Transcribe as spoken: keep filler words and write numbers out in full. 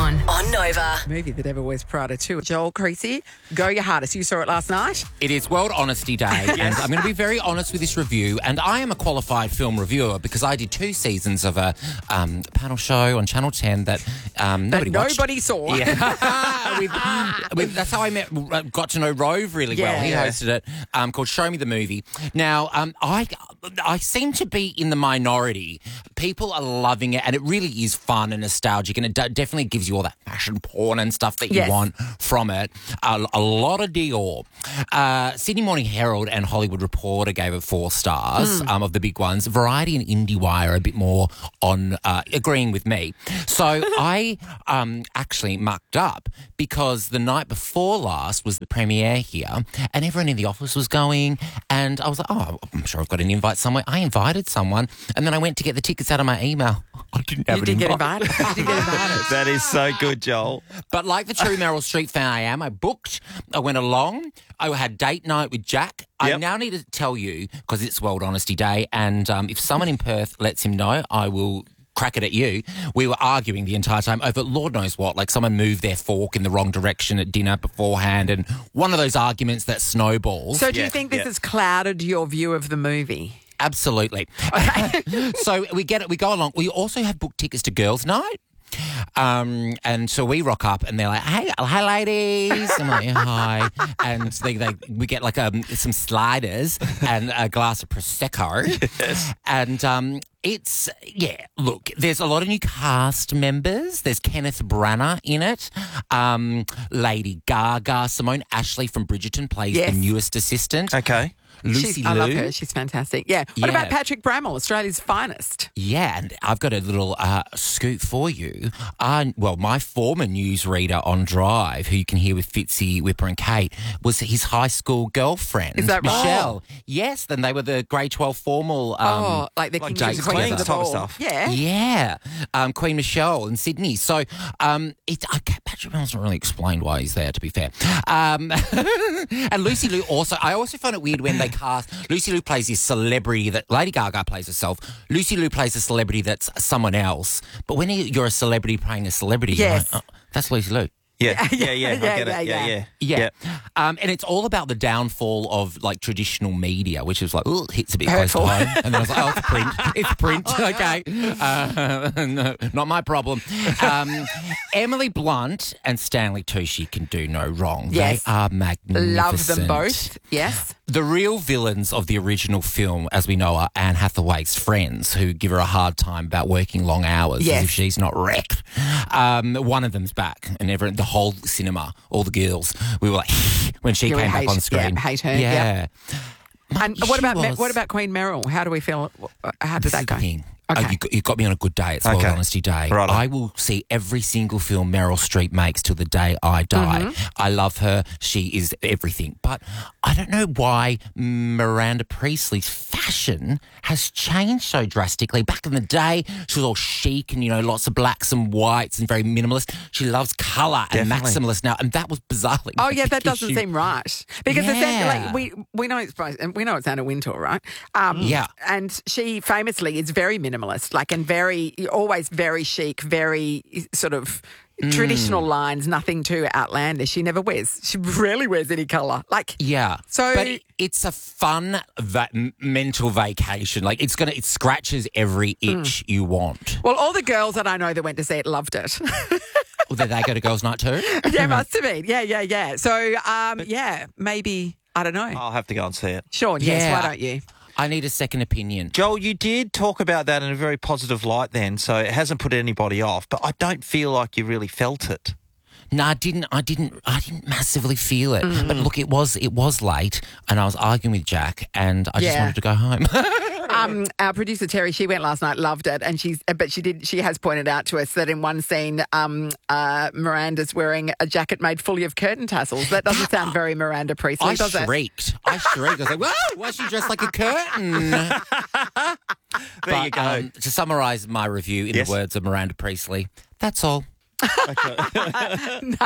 on. On Nova. Movie The Devil Wears Prada too. Joel Creasy, go your hardest. You saw it last night? It is World Honesty Day, and I'm going to be very honest with this review. And I am a qualified film reviewer because I did two seasons of a um, panel show on Channel ten that um, nobody That watched. nobody saw. Yeah. with, with, that's how I met, got to know Rove really Yeah. well. He Yeah. hosted it um, called Show Me the Movie. Now, um, I I seem to be in the minority. People are loving it, and it really is fun and nostalgic, and it d- definitely gives you all that fashion porn and stuff that you Yes. want from it. A, a lot of Dior. Uh, Sydney Morning Herald and Hollywood Reporter gave it four stars Mm. um, of the big ones. Variety and IndieWire are a bit more on uh, agreeing with me. So I um, actually mucked up because the night before last was the premiere here, and everyone in the office was going, and I was like, oh, I'm sure I've got an invite somewhere. I invited someone, and then I went to get the tickets out of my email. I didn't have You an did get invite. invited. You did get invited. That is so good, Joel. But like the true Meryl Streep fan I am, I booked, I went along, I had date night with Jack. I Yep. now need to tell you, because it's World Honesty Day, and um, if someone in Perth lets him know, I will crack it at you. We were arguing the entire time over Lord knows what, like someone moved their fork in the wrong direction at dinner beforehand, and one of those arguments that snowballs. So do you Yeah, think this yeah. has clouded your view of the movie? Absolutely. So we get it. We go along. We also have booked tickets to girls' night. Um, and so we rock up, and they're like, "Hey, hi, ladies!" I'm like, yeah, "Hi," and they, they we get like um, some sliders and a glass of prosecco, and um, it's yeah. Look, there's a lot of new cast members. There's Kenneth Branagh in it, um, Lady Gaga, Simone Ashley from Bridgerton plays Yes. the newest assistant. Okay. Lucy She's, I love Liu. her. She's fantastic. Yeah. What Yeah. about Patrick Bramall, Australia's finest? Yeah, and I've got a little uh, scoop for you. Uh, well, my former newsreader on Drive, who you can hear with Fitzy, Whipper and Kate, was his high school girlfriend, Is that right? Michelle. Yes, then they were the grade twelve formal. Um, oh, like the like Queen Jake's of the together. type of Ball. stuff. Yeah. Yeah, um, Queen Michelle in Sydney. So um, it, I, Patrick Bramall's not really explained why he's there, to be fair. Um, and Lucy Liu also, I also find it weird when they cast, Lucy Liu plays this celebrity that Lady Gaga plays herself. Lucy Liu plays a celebrity that's someone else. But when you're a celebrity playing a celebrity, Yes. you're like, oh, that's Lucy Liu. Yeah, yeah, yeah. I Yeah, get yeah, it. Yeah, yeah. yeah. Yeah. Um, and it's all about the downfall of like traditional media, which is like, oh, hits a bit Hurtful. close to home. And then I was like, oh, it's print. It's print. Okay. Uh, no, not my problem. Um, Emily Blunt and Stanley Tucci can do no wrong. Yes. They are magnificent. Love them both. Yes. The real villains of the original film, as we know, are Anne Hathaway's friends who give her a hard time about working long hours Yes. as if she's not wrecked. Um, one of them's back, and everyone, the whole cinema, all the girls, we were like, when she Yeah, we came back hate- on screen. yeah, hate her, Yeah. And She what about was- what about Queen Meryl? How do we feel? How did This that is go? the thing. Okay. Oh, you, got, you got me on a good day. It's World Okay. Honesty Day. Righto. I will see every single film Meryl Streep makes till the day I die. Mm-hmm. I love her. She is everything. But I don't know why Miranda Priestley's fashion has changed so drastically. Back in the day, she was all chic and, you know, lots of blacks and whites and very minimalist. She loves colour and Definitely. maximalist now, and that was bizarrely. Oh my yeah, that big doesn't issue. seem right because Yeah. essentially we we know it's we know it's Anna Wintour, right? Um, Yeah. and she famously is very minimalist, like and very always very chic, very sort of traditional lines, nothing too outlandish. She never wears, she rarely wears any colour. Like Yeah. So- but it, it's a fun va- m- mental vacation. Like it's gonna, it scratches every itch you want. well, all the girls that I know that went to see it loved it. Well, did they go to girls' night too? yeah, must have been. Yeah, yeah, yeah. So um, yeah, maybe I don't know. I'll have to go and see it. Sean, yes, Yeah. why don't you? I need a second opinion. Joel, you did talk about that in a very positive light then, so it hasn't put anybody off, but I don't feel like you really felt it. No, I didn't. I didn't. I didn't massively feel it. Mm. But look, it was it was late, and I was arguing with Jack, and I just Yeah. wanted to go home. Um, our producer Terry, she went last night, loved it, and she's but she did. She has pointed out to us that in one scene, um, uh, Miranda's wearing a jacket made fully of curtain tassels. That doesn't sound very Miranda Priestley, I does it? shrieked. I shrieked. I was like, "Whoa! Why is she dressed like a curtain?" There But, you go. um, to summarise my review in Yes. the words of Miranda Priestley, that's all.